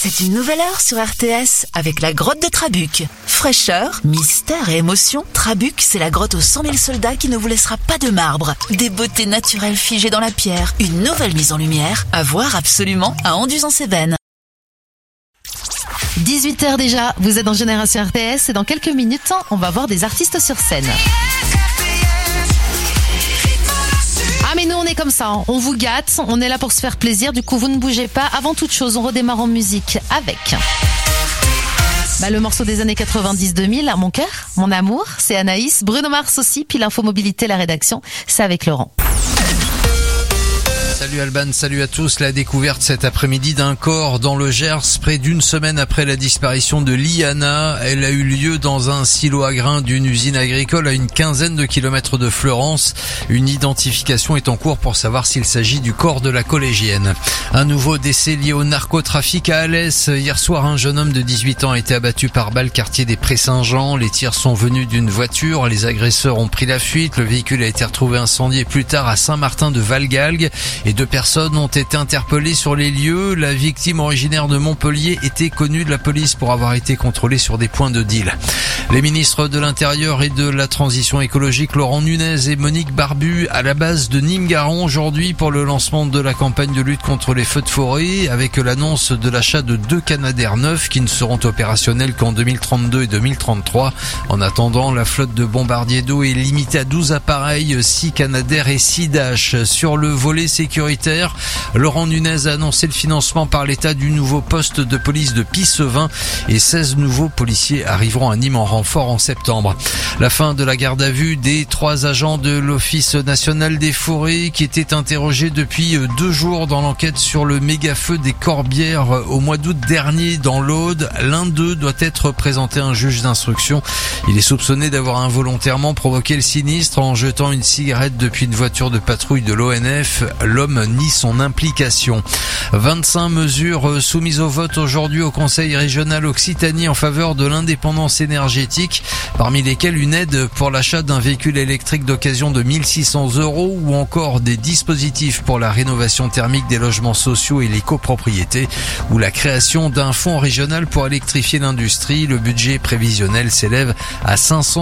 C'est une nouvelle heure sur RTS avec la grotte de Trabuc. Fraîcheur, mystère et émotion, Trabuc, c'est la grotte aux 100 000 soldats qui ne vous laissera pas de marbre. Des beautés naturelles figées dans la pierre, une nouvelle mise en lumière, à voir absolument à Anduze-en-Cévennes. 18h déjà, vous êtes dans Génération RTS et dans quelques minutes, on va voir des artistes sur scène. Ah mais nous on est comme ça, on vous gâte, on est là pour se faire plaisir, du coup vous ne bougez pas. Avant toute chose, on redémarre en musique avec le morceau des années 90-2000, Mon cœur, mon amour, c'est Anaïs, Bruno Mars aussi, puis l'info mobilité, la rédaction, c'est avec Laurent. Salut Alban, salut à tous. La découverte cet après-midi d'un corps dans le Gers, près d'une semaine après la disparition de Liana. Elle a eu lieu dans un silo à grains d'une usine agricole à une quinzaine de kilomètres de Fleurance. Une identification est en cours pour savoir s'il s'agit du corps de la collégienne. Un nouveau décès lié au narcotrafic à Alès. Hier soir, un jeune homme de 18 ans a été abattu par balle quartier des Prés-Saint-Jean. Les tirs sont venus d'une voiture. Les agresseurs ont pris la fuite. Le véhicule a été retrouvé incendié plus tard à Saint-Martin de Valgalgues. Et 2 personnes ont été interpellées sur les lieux. La victime originaire de Montpellier était connue de la police pour avoir été contrôlée sur des points de deal. Les ministres de l'Intérieur et de la Transition écologique, Laurent Nunez et Monique Barbu, à la base de Nîmes-Garons aujourd'hui pour le lancement de la campagne de lutte contre les feux de forêt, avec l'annonce de l'achat de 2 Canadair neufs qui ne seront opérationnels qu'en 2032 et 2033. En attendant, la flotte de bombardiers d'eau est limitée à 12 appareils, 6 Canadair et 6 Dash. Sur le volet sécuritaire, Laurent Nunez a annoncé le financement par l'État du nouveau poste de police de Pissevin et 16 nouveaux policiers arriveront à Nîmes en renfort en septembre. La fin de la garde à vue des 3 agents de l'Office national des forêts qui étaient interrogés depuis 2 jours dans l'enquête sur le méga-feu des Corbières au mois d'août dernier dans l'Aude. L'un d'eux doit être présenté à un juge d'instruction. Il est soupçonné d'avoir involontairement provoqué le sinistre en jetant une cigarette depuis une voiture de patrouille de l'ONF. L'homme nie son implication. 25 mesures soumises au vote aujourd'hui au Conseil régional Occitanie en faveur de l'indépendance énergétique, parmi lesquelles une aide pour l'achat d'un véhicule électrique d'occasion de 1 600 € ou encore des dispositifs pour la rénovation thermique des logements sociaux et les copropriétés ou la création d'un fonds régional pour électrifier l'industrie. Le budget prévisionnel s'élève à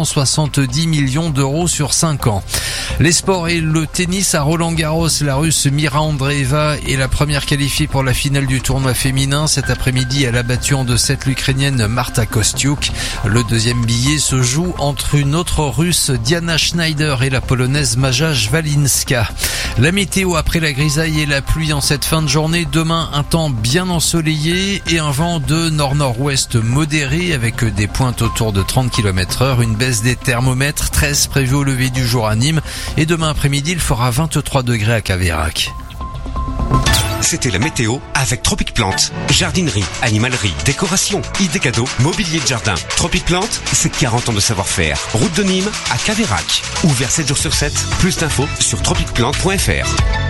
570 millions d'euros sur 5 ans. Les sports et le tennis à Roland-Garros, la Russe Mira Andreeva est la première qualifiée pour la finale du tournoi féminin. Cet après-midi, elle a battu en 2-7 l'Ukrainienne Marta Kostiuk. Le deuxième billet se joue entre une autre Russe, Diana Schneider, et la Polonaise Maja Jwalinska. La météo après la grisaille et la pluie en cette fin de journée. Demain, un temps bien ensoleillé et un vent de nord-nord-ouest modéré avec des pointes autour de 30 km/h. Une baisse des thermomètres, 13 prévus au lever du jour à Nîmes. Et demain après-midi, il fera 23 degrés à Caveyrac. C'était la météo avec Tropic Plante. Jardinerie, animalerie, décoration, idées cadeaux, mobilier de jardin. Tropic Plante, c'est 40 ans de savoir-faire. Route de Nîmes à Caveyrac. Ouvert 7 jours sur 7. Plus d'infos sur tropicplante.fr.